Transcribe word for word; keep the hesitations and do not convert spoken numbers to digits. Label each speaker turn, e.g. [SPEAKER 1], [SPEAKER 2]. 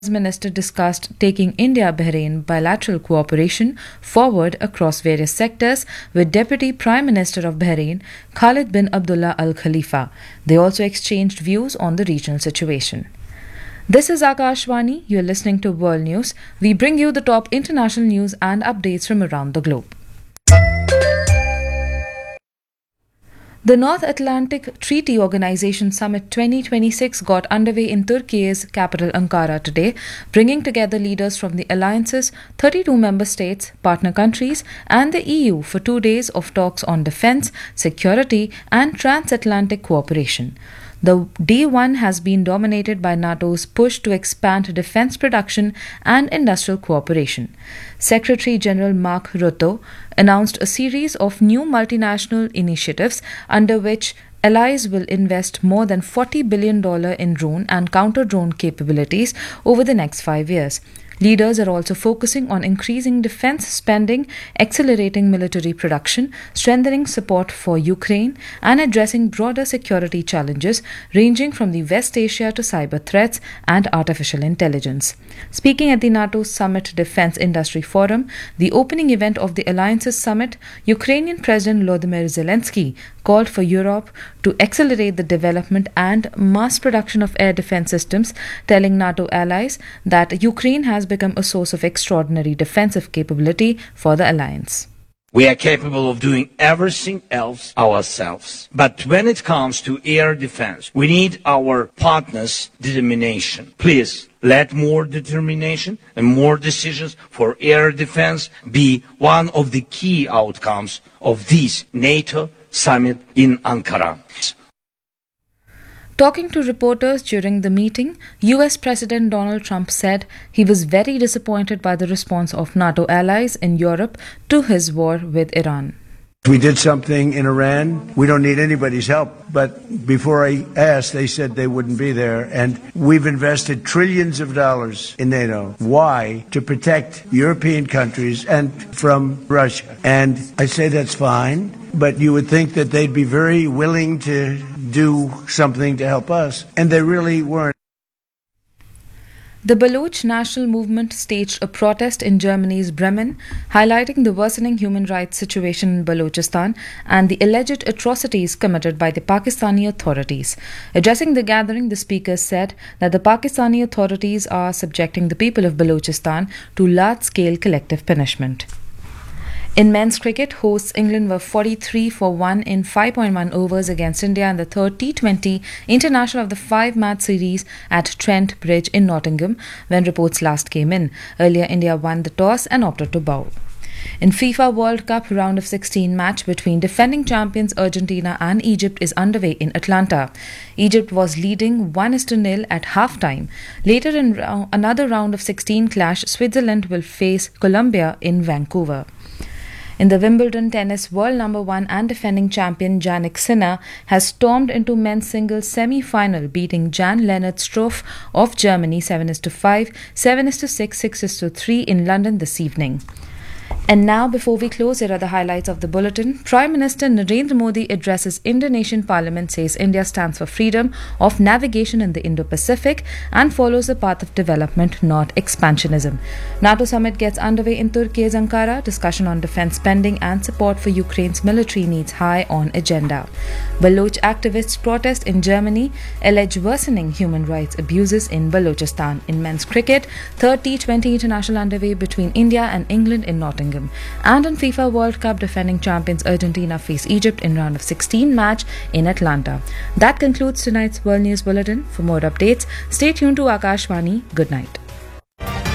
[SPEAKER 1] Minister discussed taking India-Bahrain bilateral cooperation forward across various sectors with Deputy Prime Minister of Bahrain, Khalid bin Abdullah Al Khalifa. They also exchanged views on the regional situation. This is Akashvani. You're listening to World News. We bring you the top international news and updates from around the globe. The North Atlantic Treaty Organization Summit twenty twenty-six got underway in Turkey's capital Ankara today, bringing together leaders from the alliance's thirty-two member states, partner countries, and the E U for two days of talks on defense, security, and transatlantic cooperation. The day one has been dominated by NATO's push to expand defense production and industrial cooperation. Secretary General Mark Rutte announced a series of new multinational initiatives under which allies will invest more than forty billion dollars in drone and counter-drone capabilities over the next five years. Leaders are also focusing on increasing defense spending, accelerating military production, strengthening support for Ukraine, and addressing broader security challenges ranging from the West Asia to cyber threats and artificial intelligence. Speaking at the NATO Summit Defense Industry Forum, the opening event of the Alliance's summit, Ukrainian President Volodymyr Zelensky called for Europe to accelerate the development and mass production of air defense systems, telling NATO allies that Ukraine has become a source of extraordinary defensive capability for the alliance.
[SPEAKER 2] We are capable of doing everything else ourselves. But when it comes to air defense, we need our partners' determination. Please, let more determination and more decisions for air defense be one of the key outcomes of this NATO summit in Ankara.
[SPEAKER 1] Talking to reporters during the meeting, U S President Donald Trump said he was very disappointed by the response of NATO allies in Europe to his war with Iran.
[SPEAKER 3] We did something in Iran. We don't need anybody's help. But before I asked, they said they wouldn't be there. And we've invested trillions of dollars in NATO. Why? To protect European countries and from Russia. And I say that's fine. But you would think that they'd be very willing to do something to help us. And they really weren't.
[SPEAKER 1] The Baloch National Movement staged a protest in Germany's Bremen, highlighting the worsening human rights situation in Balochistan and the alleged atrocities committed by the Pakistani authorities. Addressing the gathering, the speakers said that the Pakistani authorities are subjecting the people of Balochistan to large-scale collective punishment. In men's cricket, hosts England were forty-three for one in five point one overs against India in the third T twenty international of the five-match series at Trent Bridge in Nottingham when reports last came in. Earlier, India won the toss and opted to bowl. In FIFA World Cup round of sixteen match between defending champions Argentina and Egypt is underway in Atlanta. Egypt was leading one to nil at half-time. Later in ro- another round of sixteen clash, Switzerland will face Colombia in Vancouver. In the Wimbledon tennis, world number one and defending champion Jannik Sinner has stormed into men's singles semi-final, beating Jan-Lennard Struff of Germany seven to five, seven to six, six to three in London this evening. And now, before we close, here are the highlights of the bulletin. Prime Minister Narendra Modi addresses Indonesian Parliament, says India stands for freedom of navigation in the Indo-Pacific and follows the path of development, not expansionism. NATO summit gets underway in Turkey's Ankara. Discussion on defense spending and support for Ukraine's military needs high on agenda. Baloch activists protest in Germany, allege worsening human rights abuses in Balochistan. In men's cricket, third T twenty international underway between India and England in Nottingham. And in FIFA World Cup, defending champions Argentina face Egypt in round of sixteen match in Atlanta. That concludes tonight's World News Bulletin. For more updates, stay tuned to Akashvani. Good night.